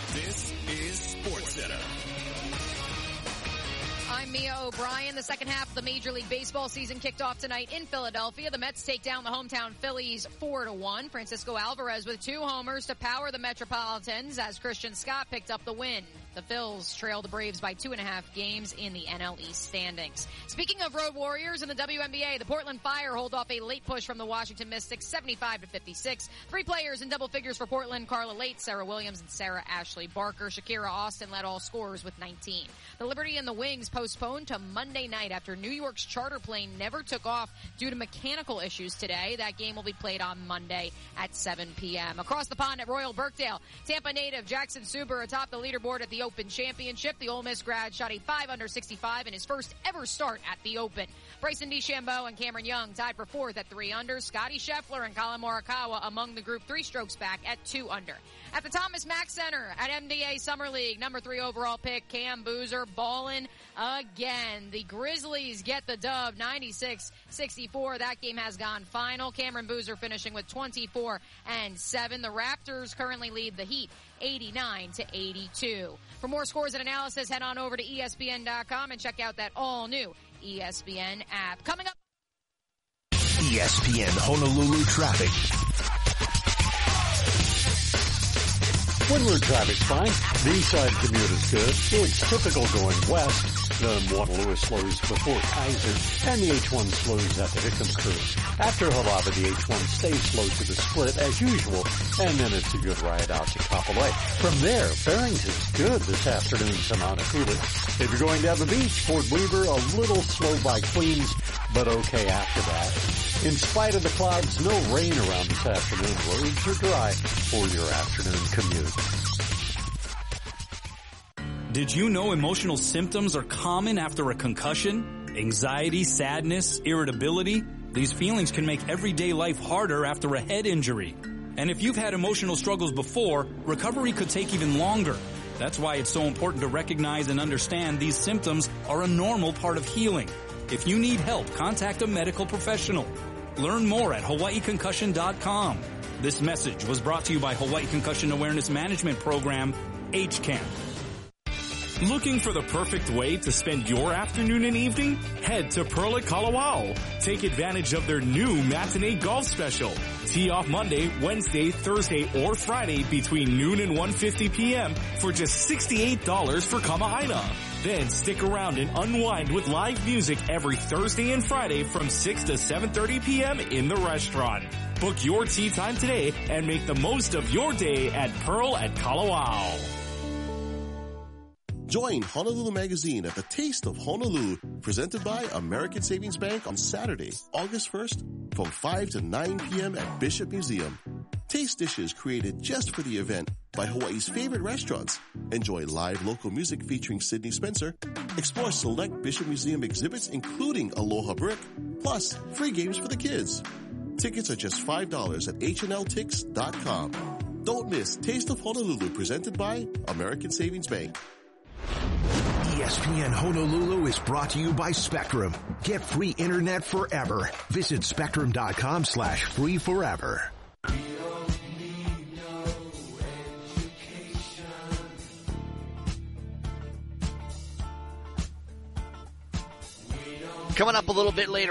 This is SportsCenter. I'm Mia O'Brien. The second half of the Major League Baseball season kicked off tonight in Philadelphia. The Mets take down the hometown Phillies 4-1. Francisco Alvarez with 2 homers to power the Metropolitans as Christian Scott picked up the win. The Phils trail the Braves by 2.5 games in the NL East standings. Speaking of road warriors in the WNBA, the Portland Fire hold off a late push from the Washington Mystics 75-56. 3 players in double figures for Portland: Carla Late, Sarah Williams, and Sarah Ashley Barker. Shakira Austin led all scorers with 19. The Liberty and the Wings postponed to Monday night after New York's charter plane never took off due to mechanical issues today. That game will be played on Monday at 7 p.m. Across the pond at Royal Birkdale, Tampa native Jackson Suber atop the leaderboard at the Open Championship. The Ole Miss grad shot a 5 under 65 in his first ever start at the Open. Bryson DeChambeau and Cameron Young tied for 4th at 3 under. Scotty Scheffler and Colin Morikawa among the group 3 strokes back at 2 under. At the Thomas Mack Center at MDA Summer League, number 3 overall pick Cam Boozer ballin' again. The Grizzlies get the dub 96-64. That game has gone final. Cameron Boozer finishing with 24 and 7. The Raptors currently lead the Heat 89-82. For more scores and analysis, head on over to ESPN.com and check out that all-new ESPN app. Coming up, ESPN Honolulu traffic. Windward traffic's fine. The east side commute is good. It's typical going west. The Waterloo slows before Kaiser, and the H1 slows at the Hickam Curve. After Halava, the H1 stays slow to the split as usual, and then it's a good ride out to Kapolei. From there, Barrington's good this afternoon to Maunakula. If you're going down the beach, Fort Weaver, a little slow by Queens, but okay after that. In spite of the clouds, no rain around this afternoon. Roads are dry for your afternoon commute. Did you know emotional symptoms are common after a concussion? Anxiety, sadness, irritability? These feelings can make everyday life harder after a head injury. And if you've had emotional struggles before, recovery could take even longer. That's why it's so important to recognize and understand these symptoms are a normal part of healing. If you need help, contact a medical professional. Learn more at hawaiiconcussion.com. This message was brought to you by Hawaii Concussion Awareness Management Program, HCAM. Looking for the perfect way to spend your afternoon and evening? Head to Pearl at Kalawao. Take advantage of their new matinee golf special. Tee off Monday, Wednesday, Thursday, or Friday between noon and 1:50 p.m. for just $68 for Kama'aina. Then stick around and unwind with live music every Thursday and Friday from 6 to 7:30 p.m. in the restaurant. Book your tee time today and make the most of your day at Pearl at Kalawao. Join Honolulu Magazine at the Taste of Honolulu, presented by American Savings Bank on Saturday, August 1st from 5 to 9 p.m. at Bishop Museum. Taste dishes created just for the event by Hawaii's favorite restaurants. Enjoy live local music featuring Sydney Spencer. Explore select Bishop Museum exhibits including Aloha Brick, plus free games for the kids. Tickets are just $5 at hnltix.com. Don't miss Taste of Honolulu, presented by American Savings Bank. ESPN Honolulu is brought to you by Spectrum. Get free internet forever. Visit spectrum.com/free forever. Coming up a little bit later